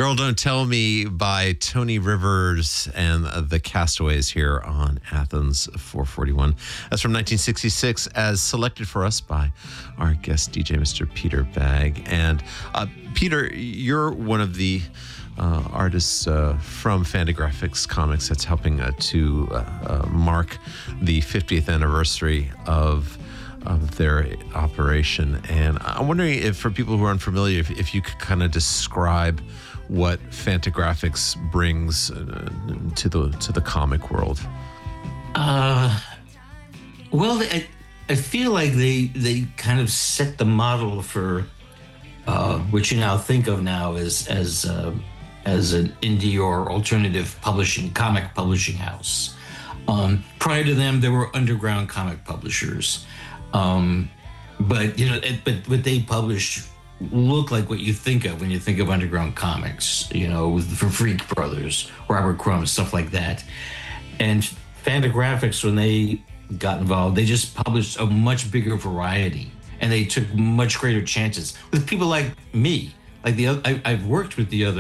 Girl Don't Tell Me by Tony Rivers and the Castaways here on Athens 441. That's from 1966 as selected for us by our guest DJ, Mr. Peter Bagg. And Peter, you're one of the artists from Fantagraphics Comics that's helping to mark the 50th anniversary of their operation. And I'm wondering if, for people who are unfamiliar, if you could kind of describe what Fantagraphics brings to the comic world. Well, I feel like they kind of set the model for what you now think of now as an indie or alternative comic publishing house. Prior to them, there were underground comic publishers. But what they published looked like what you think of when you think of underground comics, for Freak Brothers, Robert Crumb, stuff like that. And Fantagraphics, when they got involved, they just published a much bigger variety, and they took much greater chances with people like me. Like I've worked with the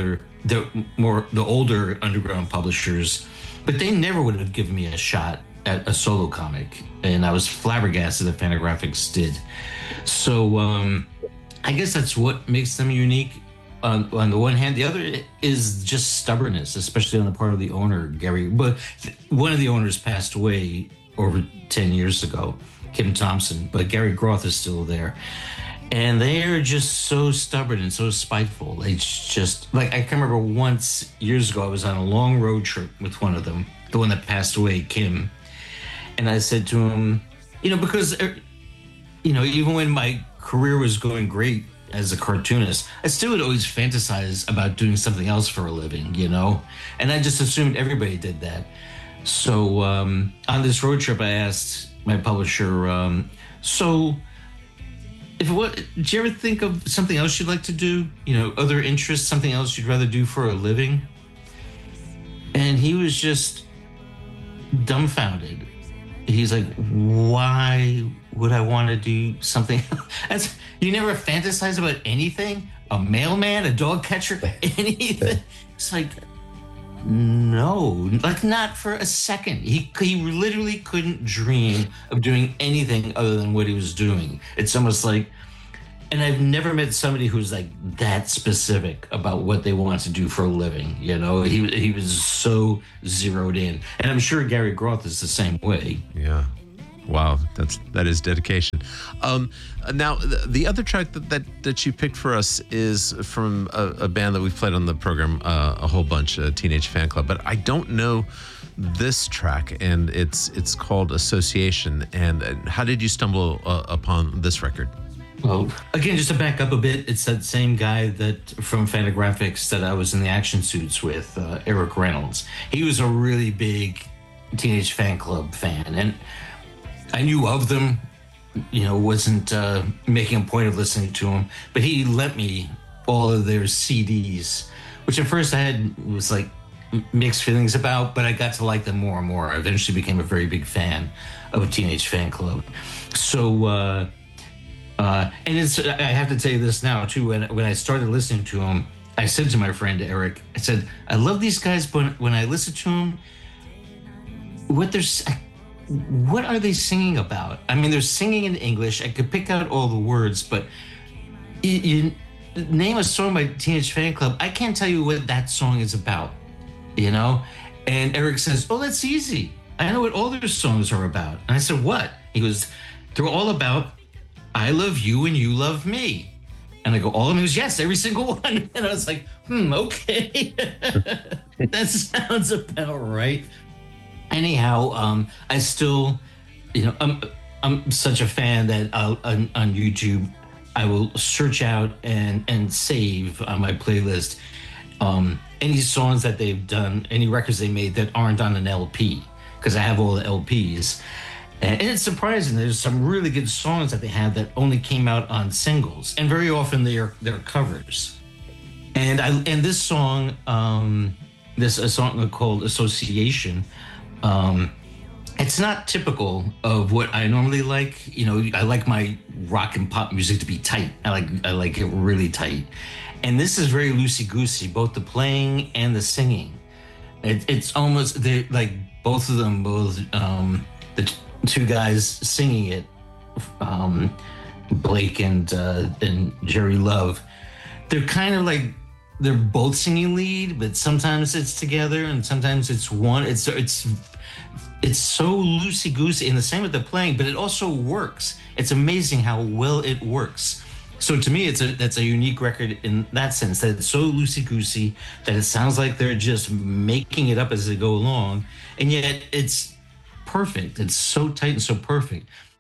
older underground publishers, but they never would have given me a shot at a solo comic, and I was flabbergasted that Fantagraphics did. So I guess that's what makes them unique on the one hand. The other is just stubbornness, especially on the part of the owner, Gary. But one of the owners passed away over 10 years ago, Kim Thompson, but Gary Groth is still there. And they are just so stubborn and so spiteful. It's just, like, I can remember once, years ago, I was on a long road trip with one of them, the one that passed away, Kim. And I said to him, because, even when my career was going great as a cartoonist, I still would always fantasize about doing something else for a living, And I just assumed everybody did that. So on this road trip, I asked my publisher, do you ever think of something else you'd like to do? Other interests, something else you'd rather do for a living? And he was just dumbfounded. He's like, why would I want to do something else? You never fantasize about anything? A mailman, a dog catcher, anything? It's like, no, like not for a second. He literally couldn't dream of doing anything other than what he was doing. It's almost like, and I've never met somebody who's like that specific about what they want to do for a living. He was so zeroed in, and I'm sure Gary Groth is the same way. Yeah. Wow, that is dedication. Now, the other track that you picked for us is from a band that we've played on the program a whole bunch, Teenage Fan Club, but I don't know this track, and it's called Association. And how did you stumble upon this record? Well, again, just to back up a bit, it's that same guy from Fantagraphics that I was in the action suits with, Eric Reynolds. He was a really big Teenage Fan Club fan, and I knew of them, wasn't making a point of listening to them, but he lent me all of their CDs, which at first was like mixed feelings about, but I got to like them more and more. I eventually became a very big fan of Teenage Fan Club. So, and I have to tell you this now too, when I started listening to them, I said to my friend Eric, I said, I love these guys, but when I listen to them, what are they singing about? I mean, they're singing in English. I could pick out all the words, but you name a song by Teenage Fan Club, I can't tell you what that song is about, And Eric says, oh, that's easy. I know what all their songs are about. And I said, what? He goes, they're all about I love you and you love me. And I go, all of them? He goes, yes, every single one. And I was like, okay. That sounds about right. Anyhow, I still, I'm such a fan that on YouTube, I will search out and save on my playlist any songs that they've done, any records they made that aren't on an LP, because I have all the LPs. And it's surprising. There's some really good songs that they have that only came out on singles, and very often they're covers. And this song, a song called Association. It's not typical of what I normally like. I like my rock and pop music to be tight. I like it really tight. And this is very loosey goosey, both the playing and the singing. It's almost they're like both of them, the two guys singing it, Blake and Jerry Love. They're kind of like they're both singing lead, but sometimes it's together and sometimes it's one. It's so loosey goosey, and the same with the playing, but it also works. It's amazing how well it works. So to me, that's a unique record in that sense, that it's so loosey-goosey that it sounds like they're just making it up as they go along, and yet it's perfect. It's so tight and so perfect.